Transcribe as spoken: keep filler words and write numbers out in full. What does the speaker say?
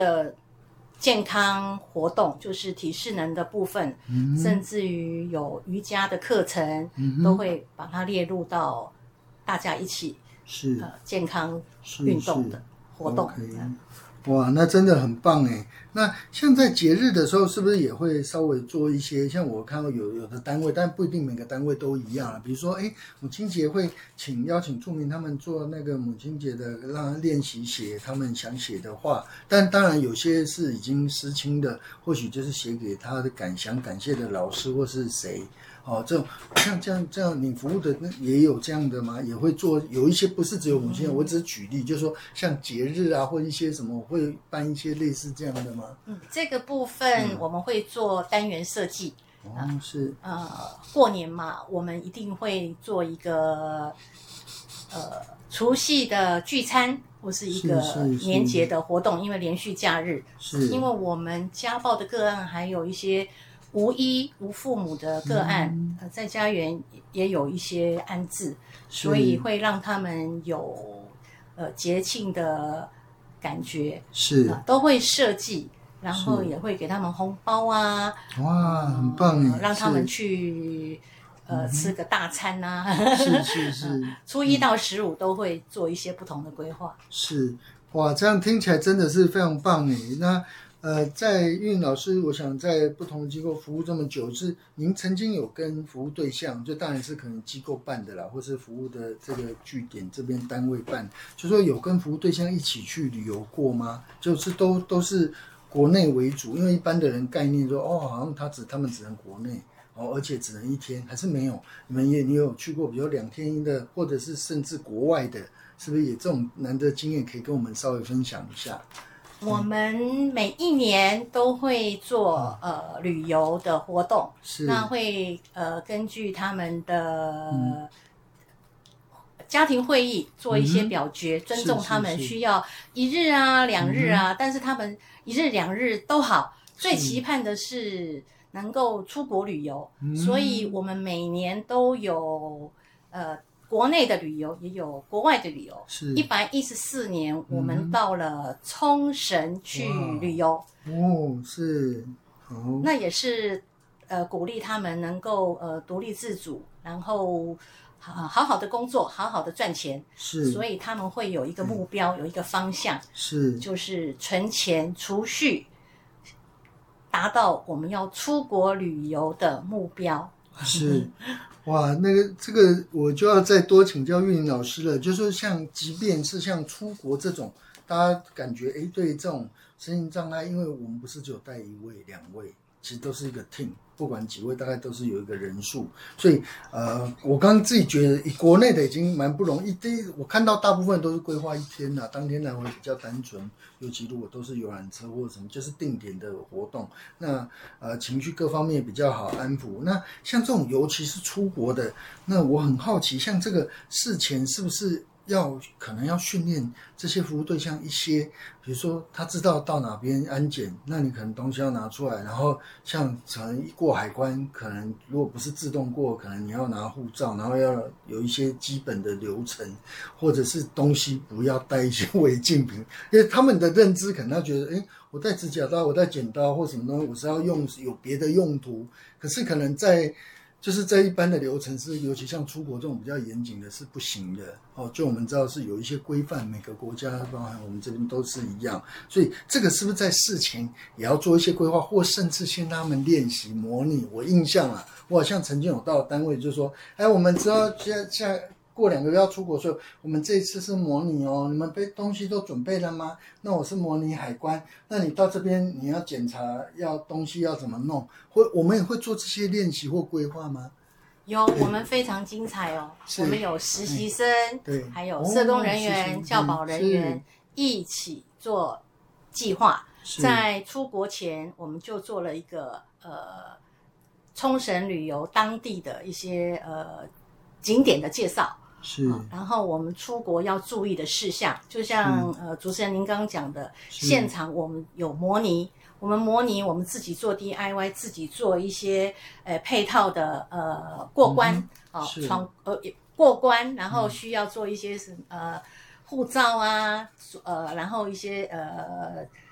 健康活动，就是体适能的部分，嗯、甚至于有瑜伽的课程，嗯、都会把它列入到大家一起是呃健康运动的活动。 Okay. 哇，那真的很棒哎！那像在节日的时候，是不是也会稍微做一些？像我看到有有的单位，但不一定每个单位都一样。比如说，哎，母亲节会请邀请住民他们做那个母亲节的，让他练习写他们想写的话。但当然有些是已经失亲的，或许就是写给他的感想、感谢的老师或是谁。哦，这种像这样这样，你服务的那也有这样的吗？也会做有一些不是只有母亲节，嗯、我只是举例，就是说像节日啊，或一些什么会办一些类似这样的吗？ 嗯，这个部分我们会做单元设计。 哦、嗯，是呃，过年嘛，我们一定会做一个呃除夕的聚餐，或是一个年节的活动，因为连续假日， 是因为我们家暴的个案还有一些。无依无父母的个案，嗯、呃，在家园也有一些安置，所以会让他们有呃节庆的感觉， 是、 呃、都会设计，然后也会给他们红包啊， 哇，很棒耶、 呃，让他们去呃、嗯、吃个大餐啊， 是是是， 初一到十五都会做一些不同的规划， 是哇，这样听起来真的是非常棒哎，那。呃，在韵老师，我想在不同的机构服务这么久，是您曾经有跟服务对象，就当然是可能机构办的啦，或是服务的这个据点这边单位办，就说有跟服务对象一起去旅游过吗？就是都都是国内为主，因为一般的人概念说，哦，好像他只他们只能国内哦，而且只能一天，还是没有？你们也你有去过，比如两天的，或者是甚至国外的，是不是也这种难得经验可以跟我们稍微分享一下？ 我们每一年都会做呃旅游的活动， 是那会呃根据他们的家庭会议做一些表决，嗯、尊重他们需要一日啊、两日啊，嗯、但是他们一日两日都好，最期盼的是能够出国旅游，所以我们每年都有呃。国内的旅游也有国外的旅游， 是一百一十四年我们到了冲绳去旅游， 哦，是， 哦，那也是呃鼓励他们能够呃独立自主，然后好好好的工作，好好的赚钱， 是， 所以他们会有一个目标，嗯、有一个方向， 是， 就是存钱储蓄，达到我们要出国旅游的目标， 是。哇，那个这个我就要再多请教韵玲老师了。就是说像，即便是像出国这种，大家感觉哎，对这种身心障碍，因为我们不是只有带一位、两位，其实都是一个 team， 不管几位，大概都是有一个人数。所以呃，我刚刚自己觉得，国内的已经蛮不容易。第一，我看到大部分都是规划一天啦，当天来回比较单纯，尤其如果都是游览车或者什么，就是定点的活动。那呃，情绪各方面比较好安抚。那像这种，尤其是出国的，那我很好奇，像这个事前是不是要可能要训练这些服务对象一些，比如说他知道到哪边安检，那你可能东西要拿出来，然后像可能一过海关，可能如果不是自动过，可能你要拿护照，然后要有一些基本的流程，或者是东西不要带一些违禁品，因为他们的认知可能他觉得，哎，我带指甲刀，我带剪刀或什么东西，我是要用有别的用途，可是可能在就是在一般的流程是，尤其像出国这种比较严谨的是不行的哦。就我们知道是有一些规范，每个国家包含我们这边都是一样，所以这个是不是在事前也要做一些规划，或甚至先让他们练习模拟？我印象啊，我好像曾经有到单位就说，哎，我们知道现在现在过两个月要出国，所以我们这一次是模拟哦，你们备东西都准备了吗？那我是模拟海关，那你到这边你要检查，要东西要怎么弄？或我们也会做这些练习或规划吗？ 有，我们非常精彩哦。我们有实习生，对，还有社工人员、哦、教保人员一起做计划。在出国前，我们就做了一个呃冲绳旅游当地的一些呃景点的介绍。 是、 啊，然后我们出国要注意的事项，就像呃主持人您刚刚讲的，现场我们有模拟，我们模拟我们自己做 D I Y， 自己做一些呃配套的呃过关啊，闯、嗯、呃过关，然后需要做一些什、嗯、呃护照啊，呃然后一些呃